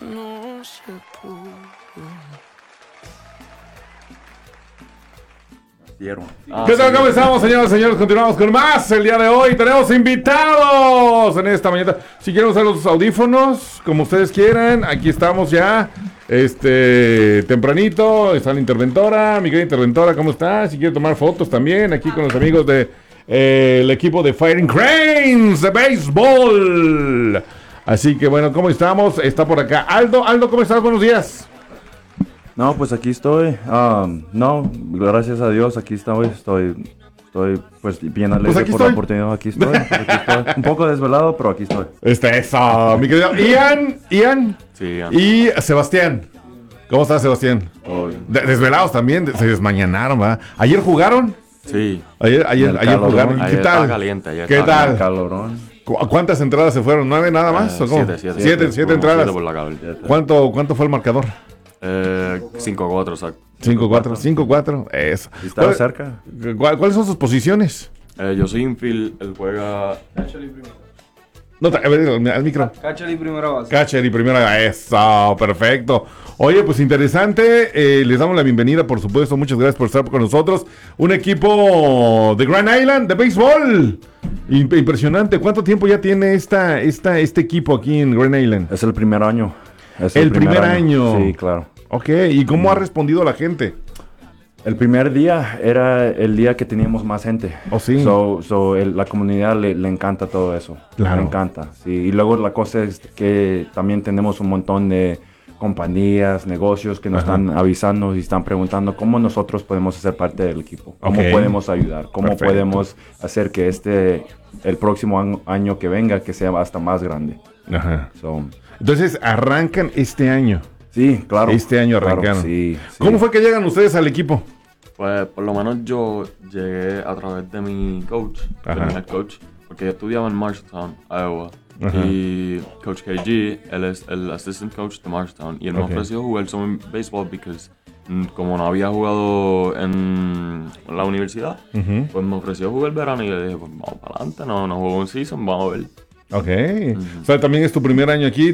no se pudo. ¿Qué tal? ¿Cómo estamos, señoras y señores? Continuamos con más. El día de hoy tenemos invitados en esta mañana. Si quieren usar los audífonos, como ustedes quieran, aquí estamos ya. Tempranito, está la interventora. Mi querida interventora, ¿cómo está? Si quiere tomar fotos también, aquí con los amigos de el equipo de Fighting Cranes de béisbol. Así que bueno, ¿cómo estamos? Está por acá Aldo. Aldo, ¿cómo estás? Buenos días. No, pues aquí estoy. Gracias a Dios, aquí estoy. Estoy pues bien alegre por la oportunidad. Aquí estoy. Un poco desvelado, pero aquí estoy. Eso, mi querido Ian. Sí, Ian. Y Sebastián. ¿Cómo estás, Sebastián? Desvelados también, se desmañanaron, ¿verdad? ¿Ayer jugaron? Sí. Ayer jugaron. ¿Qué Ayer tal? estaba caliente. ¿Qué tal? Calorón. ¿Cuántas entradas se fueron? ¿9 nada más? ¿O cómo? Siete entradas. 7 por la cabeza. ¿Cuánto fue el marcador? 5-4, exacto. 5-4. Eso. ¿Estaba cerca? ¿Cuáles son sus posiciones? Yo soy infield, él juega... Catcher y primera. No, a ver, al micro. Catcher y primera base. Catcher y primera. Eso, perfecto. Oye, pues interesante. Les damos la bienvenida, por supuesto. Muchas gracias por estar con nosotros. Un equipo de Grand Island de béisbol. Impresionante. ¿Cuánto tiempo ya tiene este equipo aquí en Grand Island? Es el primer año. El primer año. Sí, claro. Ok, ¿y cómo ha respondido la gente? El primer día era el día que teníamos más gente. Oh, sí. La comunidad le encanta todo eso. Claro. Le encanta, sí. Y luego la cosa es que también tenemos un montón de compañías, negocios que nos están avisando y están preguntando cómo nosotros podemos ser parte del equipo. Cómo podemos ayudar. Cómo podemos hacer que el próximo año que venga, que sea hasta más grande. Ajá. Entonces, arrancan este año. Sí, claro. Este año arrancaron. Claro, sí. ¿Cómo fue que llegan ustedes al equipo? Pues por lo menos yo llegué a través de mi coach, de mi head coach, porque yo estudiaba en Marshalltown, Iowa. Ajá. Y Coach KG, él es el assistant coach de Marshalltown. Y él me ofreció jugar summer baseball porque como no había jugado en la universidad, pues me ofreció jugar verano y yo le dije, pues vamos para adelante, no juego un season, vamos a ver. Ok. O sea, también es tu primer año aquí.